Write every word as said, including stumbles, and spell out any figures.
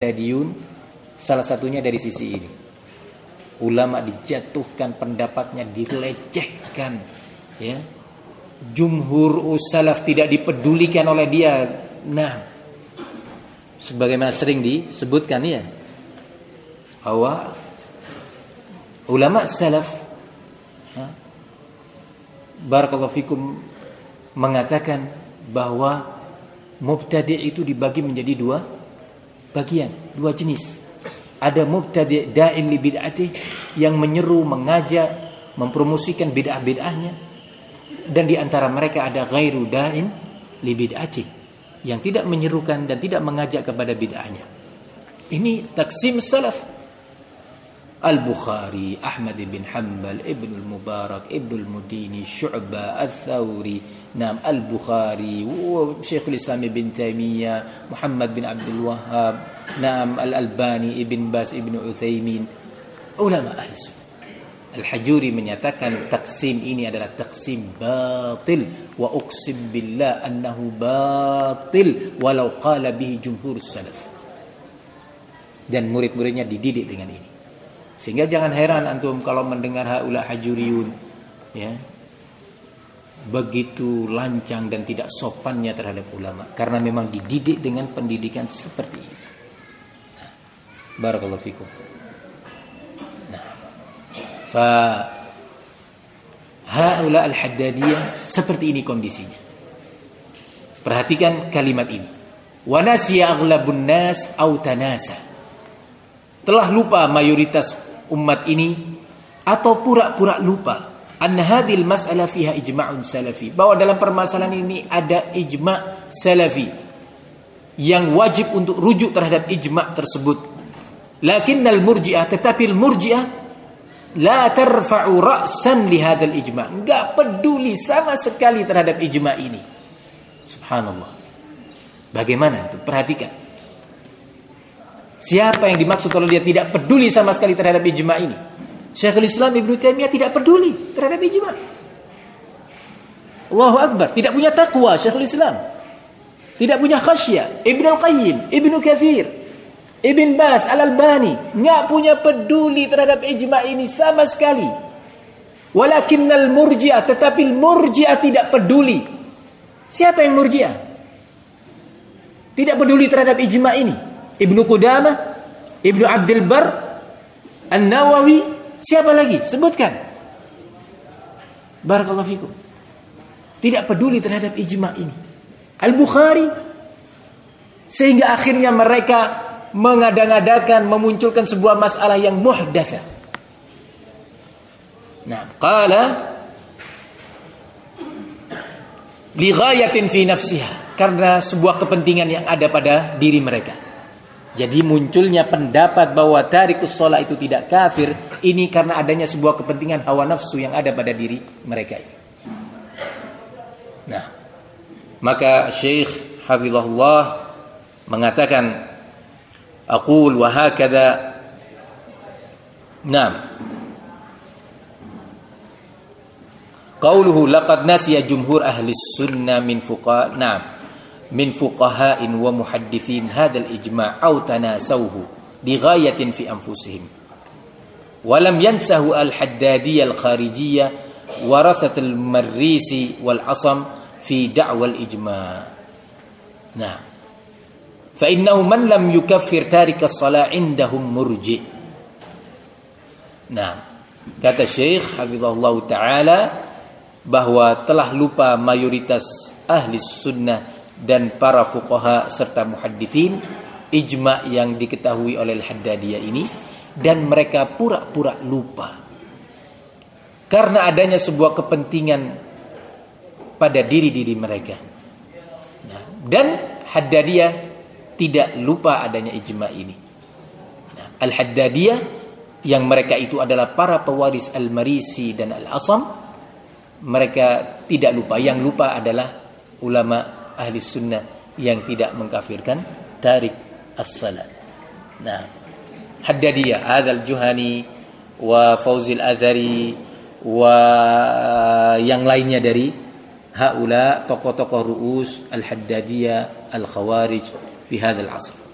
Haddadiyun, salah satunya dari sisi ini. Ulama dijatuhkan pendapatnya, dilecehkan, ya. Jumhur salaf tidak dipedulikan oleh dia. Nah, sebagaimana sering disebutkan ya, bahwa ulama salaf, ha, barakallahu fikum, mengatakan bahwa mubtadi' itu dibagi menjadi dua bagian, dua jenis. Ada mubtadi' da'in li bid'atih, yang menyeru, mengajak, mempromosikan bid'ah-bid'ahnya, dan di antara mereka ada ghairu da'in li bid'atih, yang tidak menyerukan dan tidak mengajak kepada bid'ahnya. Ini taksim salaf. Al-Bukhari, Ahmad bin Hanbal, Ibn al-Mubarak, Ibn al-Mudini, Syu'bah, Al-Thawri, Naam Al-Bukhari, Syekhul Islam Ibn Taimiyah, Muhammad bin Abdul Wahhab, Naam Al-Albani, Ibn Bas, Ibn Uthaymin, ulama ahli sunnah. Al-Hajuri menyatakan taksim ini adalah taksim batil, wa uqsim billah annahu batil walau qala bihi jumhur salaf. Dan murid-muridnya dididik dengan ini. Sehingga jangan heran antum kalau mendengar haula hajuriyun, ya, begitu lancang dan tidak sopannya terhadap ulama, karena memang dididik dengan pendidikan seperti ini. Nah, barakallahu fikum. Nah, fa haula al-Haddadiyah seperti ini kondisinya. Perhatikan kalimat ini. Wa nasiya aghlabun nas aw tanasa. Telah lupa mayoritas umat ini atau pura-pura lupa anna hadhil mas'alah fiha ijma'un salafi, bahwa dalam permasalahan ini ada ijma' salafi yang wajib untuk rujuk terhadap ijma' tersebut. Lakinnal murji'ah, tetapi al-murji'ah la tarfa'u ra'san li hadzal ijma', enggak peduli sama sekali terhadap ijma' ini. Subhanallah. Bagaimana itu? Perhatikan. Siapa yang dimaksud kalau dia tidak peduli sama sekali terhadap ijma' ini? Syekhul Islam Ibn Taimiyah tidak peduli terhadap ijma'. Allahu Akbar. Tidak punya takwa Syekhul Islam. Tidak punya khasyah. Ibn Al-Qayyim, Ibn Katsir, Ibn Bas, Al-Albani, enggak punya peduli terhadap ijma' ini sama sekali. Walakinnal murji'ah, tetapi murji'ah tidak peduli. Siapa yang murji'ah? Tidak peduli terhadap ijma' ini. Ibnu Qudamah, Ibnu Abdul Bar, An-Nawawi, siapa lagi? Sebutkan. Barakallahu fikum. Tidak peduli terhadap ijma' ini. Al-Bukhari, sehingga akhirnya mereka mengadang-adakan, memunculkan sebuah masalah yang muhdatsah. Nah, qala li ghayatin fi nafsiha, karena sebuah kepentingan yang ada pada diri mereka. Jadi munculnya pendapat bahwa tarikus shalah itu tidak kafir, ini karena adanya sebuah kepentingan hawa nafsu yang ada pada diri mereka. Nah, maka Syekh hafizahullah mengatakan, aqul wa hakadha. Naam. Qauluhu laqad nasiya jumhur ahli sunnah min fuqaha. Naam. min fuqaha'in wa muhaddithin hadzal ijma' aw tanasawhu li ghayatin fi anfusihim wa lam yansahu al-Haddadiyah al-Kharijiyah warasat al-Marrisi wal Asam fi da'wa al-ijma'. Nah, fa innahu man lam yukaffir tarika as-salah indahum murji'. Nah, kata Syekh hafizahullah taala bahwa telah lupa mayoritas ahli sunnah dan para fuqaha serta muhaddithin ijma' yang diketahui oleh Al-Haddadiyah ini, dan mereka pura-pura lupa karena adanya sebuah kepentingan pada diri-diri mereka. Nah, dan Haddadiyah tidak lupa adanya ijma' ini. Nah, Al-Haddadiyah yang mereka itu adalah para pewaris Al-Marisi dan Al-Asam, mereka tidak lupa. Yang lupa adalah ulama ahli sunnah yang tidak mengkafirkan tarik as-salat. Nah, Haddadiyah, Hadzal Juhani wa Fauzil Azhari wa yang lainnya dari haula tokoh-tokoh ru'us al-Haddadiyah al-Khawarij fi hadzal asr.